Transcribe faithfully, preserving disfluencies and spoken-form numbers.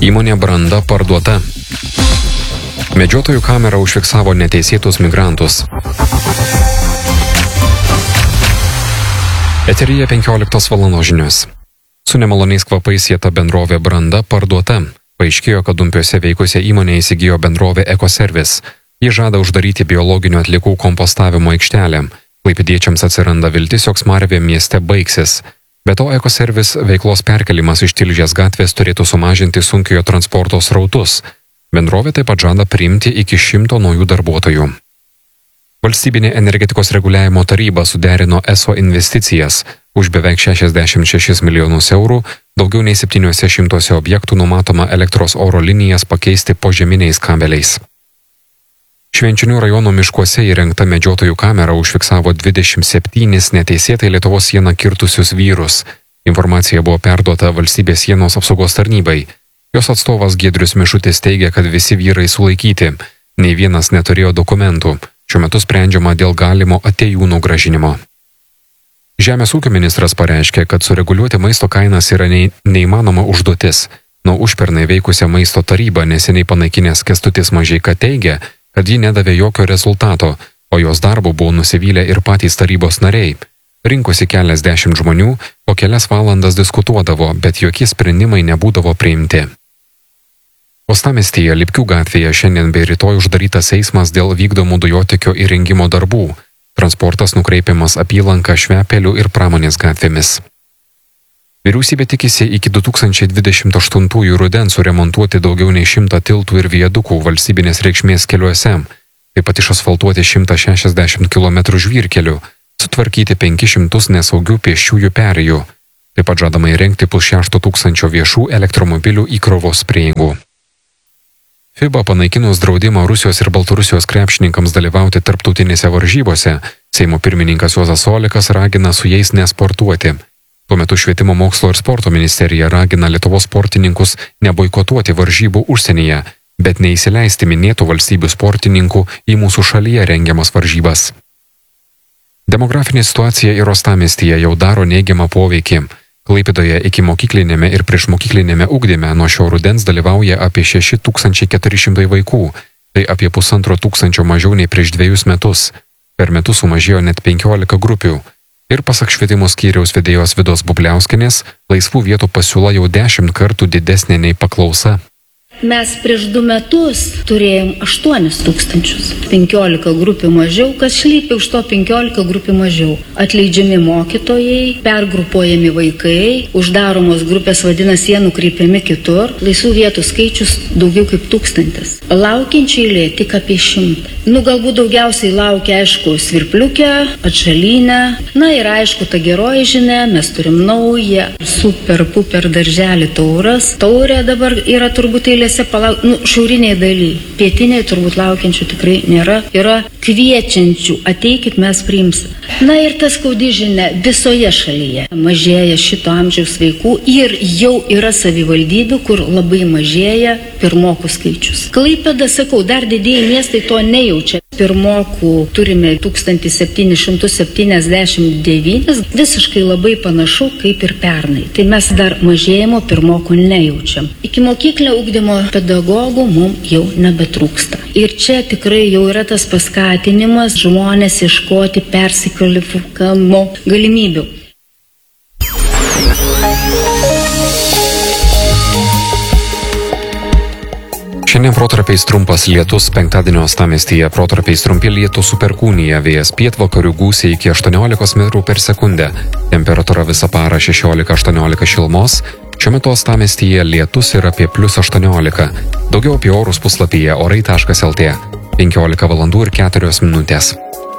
Įmonė Branda parduota. Medžiotojų kamera užfiksavo neteisėtus migrantus. Eteryje penkioliktos valandos žinios. Su nemaloniais kvapais sieta bendrovė Branda parduota. Paaiškėjo, kad Dumpiuose veikusią įmonę įsigijo bendrovė Ekoservis. Ji žada uždaryti biologinių atliekų kompostavimo aikštelę. Klaipėdiečiams atsiranda viltis, jog smarvė mieste baigsis. Be to, Ekoservis veiklos perkelimas iš Tilžės gatvės turėtų sumažinti sunkiojo transporto srautus. Bendrovė taip pat žada priimti iki šimto naujų darbuotojų. Valstybinė energetikos reguliavimo taryba suderino ESO investicijas. Už beveik šešiasdešimt šešis milijonus eurų daugiau nei septyniuose šimtuose objektų numatoma elektros oro linijas pakeisti požeminiais kabeliais. Švenčionių rajono miškuose įrengta medžiotojų kamera užfiksavo dvidešimt septynis neteisėtai Lietuvos sieną kirtusius vyrus. Informacija buvo perduota Valstybės sienos apsaugos tarnybai. Jos atstovas Giedrius Mišutis teigia, kad visi vyrai sulaikyti. Nei vienas neturėjo dokumentų. Šiuo metu sprendžiama dėl galimo atėjūnų grąžinimo. Žemės ūkio ministras pareiškė, kad sureguliuoti maisto kainas yra nei, neįmanoma užduotis. Nuo užpernai veikusią maisto tarybą neseniai panaikinęs Kęstutis Mažeika teigia, kad ji nedavė jokio rezultato, o jos darbu buvo nusivylę ir patys tarybos nariai. Rinkosi keliasdešimt žmonių, po kelias valandas diskutuodavo, bet jokie sprendimai nebūdavo priimti. Uostamiestyje Lipkių gatvėje šiandien bei rytoj uždarytas eismas dėl vykdomų dujotiekio įrengimo darbų. Transportas nukreipiamas apylanka Švepelių ir Pramonės gatvėmis. Vyriausybė tikisi iki du tūkstančiai dvidešimt aštuntųjų rudens suremontuoti daugiau nei šimtą tiltų ir viadukų valstybinės reikšmės keliuose, taip pat išasfaltuoti šimtą šešiasdešimt kilometrų žvyrkelių, sutvarkyti penkis šimtus nesaugių pėsčiųjų perėjų. Taip pat žadama įrengti pusšešto tūkstančio viešų elektromobilių įkrovos prieigų. FIBA panaikinus draudimą Rusijos ir Baltarusijos krepšininkams dalyvauti tarptautinėse varžybose, Seimo pirmininkas Juozas Olekas ragina su jais nesportuoti. Tuo metu Švietimo mokslo ir sporto ministerija ragina Lietuvos sportininkus neboikotuoti varžybų užsienyje, bet neįsileisti minėtų valstybių sportininkų į mūsų šalyje rengiamas varžybas. Demografinė situacija ir Uostamiestyje jau daro neigiamą poveikį. Klaipėdoje ikimokyklinėme ir priešmokyklinėme ugdyme nuo šio rudens dalyvauja apie šeši tūkstančiai keturi šimtai vaikų, tai apie pusantro tūkstančio mažiau nei prieš dviejus metus. Per metus sumažėjo net penkiolika grupių. Ir pasak švietimo skyriaus vedėjos Vidos Bubliauskienės, laisvų vietų pasiūla jau dešimt kartų didesnė nei paklausa. Mes prieš du metus turėjom aštuonis tūkstančius. penkiolika grupių mažiau, kas slypi už to penkiolika grupių mažiau. Atleidžiami mokytojai, pergrupuojami vaikai, uždaromos grupės vadinasi, jie nukreipiami kitur. Laisvų vietų skaičius daugiau kaip tūkstantis. Laukiančiai eilė tik apie šimtą. Nu, galbūt daugiausiai laukia, aišku, Svirpliukę, Atšalinę. Na ir aišku, ta geroji žinia, mes turim naują super puper darželį Tauras. Taurė dabar yra turbūt eilėse palauk, nu, šiauriniai daly. Pietiniai turbūt laukiančių tikrai nėra. Yra kviečiančių, ateikit, mes priimsim. Na ir tas skaudi žinia, visoje šalyje mažėja šito amžiaus vaikų ir jau yra savivaldybių, kur labai mažėja pirmokų skaičius. Klaipėda, sakau, dar didieji miestai to nejaučia. Pirmokų turime tūkstantis septynis šimtus septyniasdešimt devynis, visiškai labai panašu kaip ir pernai. Tai mes dar mažėjimo pirmokų nejaučiam. Iki mokyklinio ugdymo pedagogų mums jau nebetrūksta. Ir čia tikrai jau yra tas paskatinimas žmonės ieškoti persikvalifikavimo galimybių. Šiandien protarpiais trumpas lietus, penktadienio Uostamiestyje protarpiais trumpi lietūs su perkūnija, vėjas pietvakarių gūsiai iki aštuoniolikos metrų per sekundę. Temperatūra visą parą šešiolika aštuoniolika šilumos. Šiuo metu Uostamiestyje lietus yra apie plius aštuoniolika. Daugiau apie orus puslapyje orai taškas lt. penkiolika valandų ir keturios minutės.